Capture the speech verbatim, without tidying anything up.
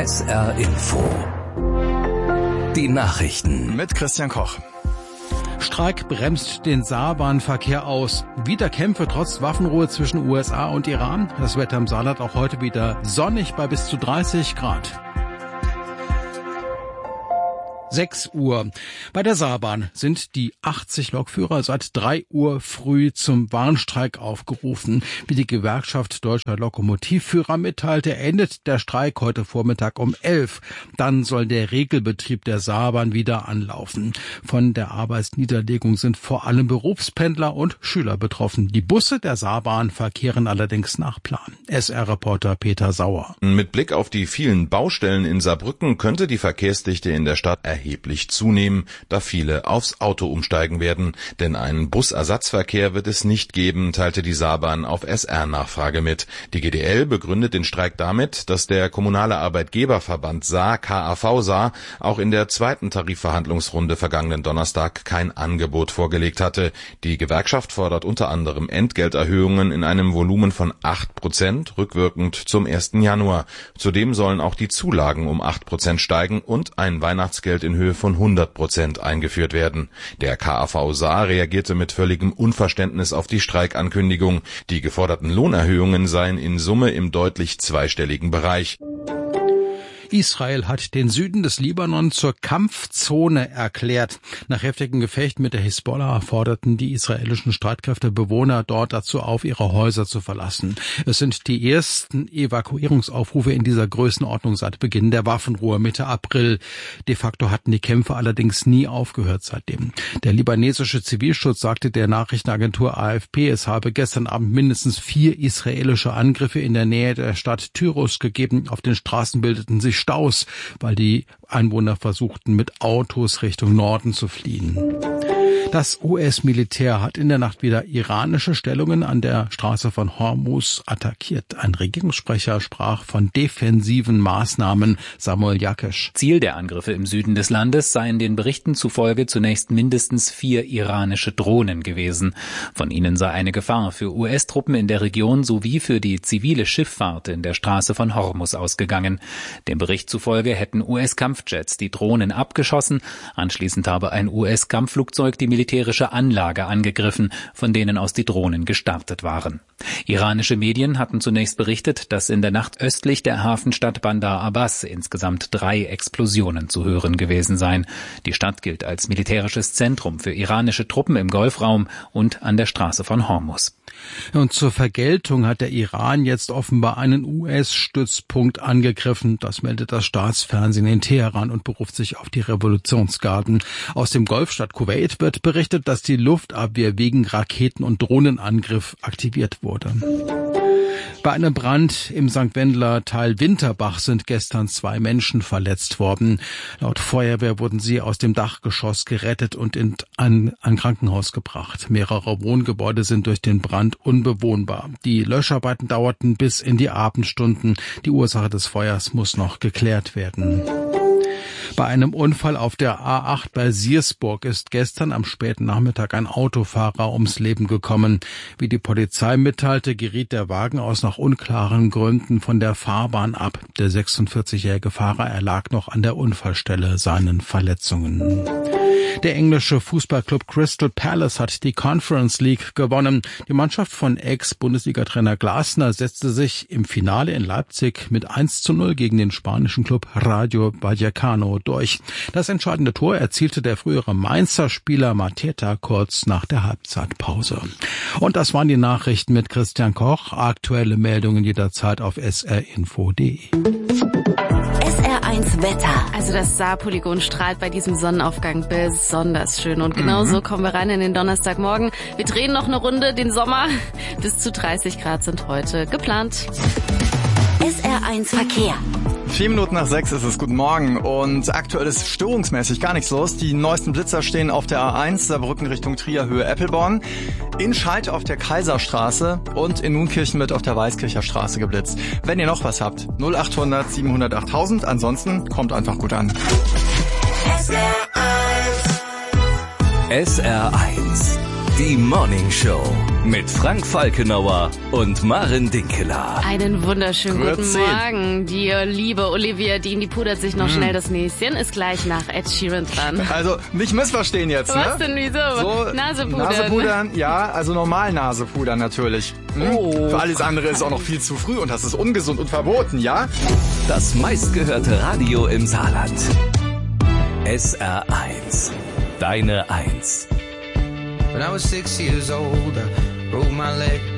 S R Info. Die Nachrichten mit Christian Koch. Streik bremst den Saarbahnverkehr aus. Wieder Kämpfe trotz Waffenruhe zwischen U S A und Iran. Das Wetter im Saarland auch heute wieder sonnig bei bis zu dreißig Grad. sechs Uhr. Bei der Saarbahn sind die achtzig Lokführer seit drei Uhr früh zum Warnstreik aufgerufen. Wie die Gewerkschaft Deutscher Lokomotivführer mitteilte, endet der Streik heute Vormittag um elf. Dann soll der Regelbetrieb der Saarbahn wieder anlaufen. Von der Arbeitsniederlegung sind vor allem Berufspendler und Schüler betroffen. Die Busse der Saarbahn verkehren allerdings nach Plan. S R-Reporter Peter Sauer. Mit Blick auf die vielen Baustellen in Saarbrücken könnte die Verkehrsdichte in der Stadt erheblich zunehmen, da viele aufs Auto umsteigen werden. Denn einen Busersatzverkehr wird es nicht geben, teilte die Saarbahn auf S R-Nachfrage mit. Die G D L begründet den Streik damit, dass der kommunale Arbeitgeberverband Saar, K A V Saar, auch in der zweiten Tarifverhandlungsrunde vergangenen Donnerstag kein Angebot vorgelegt hatte. Die Gewerkschaft fordert unter anderem Entgelterhöhungen in einem Volumen von acht Prozent, rückwirkend zum ersten Januar. Zudem sollen auch die Zulagen um acht Prozent steigen und ein Weihnachtsgeld in Höhe von hundert Prozent eingeführt werden. Der K A V Saar reagierte mit völligem Unverständnis auf die Streikankündigung. Die geforderten Lohnerhöhungen seien in Summe im deutlich zweistelligen Bereich. Israel hat den Süden des Libanon zur Kampfzone erklärt. Nach heftigen Gefechten mit der Hisbollah forderten die israelischen Streitkräfte Bewohner dort dazu auf, ihre Häuser zu verlassen. Es sind die ersten Evakuierungsaufrufe in dieser Größenordnung seit Beginn der Waffenruhe Mitte April. De facto hatten die Kämpfe allerdings nie aufgehört seitdem. Der libanesische Zivilschutz sagte der Nachrichtenagentur A F P, es habe gestern Abend mindestens vier israelische Angriffe in der Nähe der Stadt Tyros gegeben. Auf den Straßen bildeten sich Staus, weil die Einwohner versuchten, mit Autos Richtung Norden zu fliehen. Das U S-Militär hat in der Nacht wieder iranische Stellungen an der Straße von Hormuz attackiert. Ein Regierungssprecher sprach von defensiven Maßnahmen. Samuel Yakesh. Ziel der Angriffe im Süden des Landes seien den Berichten zufolge zunächst mindestens vier iranische Drohnen gewesen. Von ihnen sei eine Gefahr für U S-Truppen in der Region sowie für die zivile Schifffahrt in der Straße von Hormuz ausgegangen. Dem Bericht zufolge hätten U S-Kampfjets die Drohnen abgeschossen. Anschließend habe ein U S-Kampfflugzeug die militärische Anlage angegriffen, von denen aus die Drohnen gestartet waren. Iranische Medien hatten zunächst berichtet, dass in der Nacht östlich der Hafenstadt Bandar Abbas insgesamt drei Explosionen zu hören gewesen seien. Die Stadt gilt als militärisches Zentrum für iranische Truppen im Golfraum und an der Straße von Hormuz. Und zur Vergeltung hat der Iran jetzt offenbar einen U S-Stützpunkt angegriffen. Das meldet das Staatsfernsehen in Teheran und beruft sich auf die Revolutionsgarden. Aus dem Golfstaat Kuwait wird berichtet, dass die Luftabwehr wegen Raketen- und Drohnenangriff aktiviert wurde. Bei einem Brand im Sankt Wendler Teil Winterbach sind gestern zwei Menschen verletzt worden. Laut Feuerwehr wurden sie aus dem Dachgeschoss gerettet und in ein, ein Krankenhaus gebracht. Mehrere Wohngebäude sind durch den Brand unbewohnbar. Die Löscharbeiten dauerten bis in die Abendstunden. Die Ursache des Feuers muss noch geklärt werden. Bei einem Unfall auf der A acht bei Siersburg ist gestern am späten Nachmittag ein Autofahrer ums Leben gekommen. Wie die Polizei mitteilte, geriet der Wagen aus nach unklaren Gründen von der Fahrbahn ab. Der sechsundvierzigjährige Fahrer erlag noch an der Unfallstelle seinen Verletzungen. Der englische Fußballclub Crystal Palace hat die Conference League gewonnen. Die Mannschaft von Ex-Bundesliga-Trainer Glasner setzte sich im Finale in Leipzig mit eins zu null gegen den spanischen Club Rayo Vallecano durch. Das entscheidende Tor erzielte der frühere Mainzer Spieler Mateta kurz nach der Halbzeitpause. Und das waren die Nachrichten mit Christian Koch. Aktuelle Meldungen jederzeit auf s r info punkt d e. S R eins Wetter. Also das Saarpolygon strahlt bei diesem Sonnenaufgang besonders schön. Und genau so kommen wir rein in den Donnerstagmorgen. Wir drehen noch eine Runde, den Sommer. Bis zu dreißig Grad sind heute geplant. S R eins Verkehr. Vier Minuten nach sechs ist es. Guten Morgen. Und aktuell ist störungsmäßig gar nichts los. Die neuesten Blitzer stehen auf der A eins, Saarbrücken Richtung Trier, Höhe Eppelborn. In Scheid auf der Kaiserstraße und in Nunkirchen wird auf der Weißkircher Straße geblitzt. Wenn ihr noch was habt, null achthundert siebenhundert achttausend. Ansonsten kommt einfach gut an. S R eins. Die Morning Show mit Frank Falkenauer und Maren Dinkeler. Einen wunderschönen guten Grüezi. Morgen. Die liebe Olivia Dean, die pudert sich noch schnell das Näschen, ist gleich nach Ed Sheeran dran. Also, nicht missverstehen jetzt, Was ne? denn, wieso? So, Nasepudern. Nasepudern, ja, also normal Nasepudern natürlich. Hm? Oh. Für alles andere ist auch noch viel zu früh und das ist ungesund und verboten, ja? Das meistgehörte Radio im Saarland. S R eins. Deine Eins. When I was six years old, I broke my leg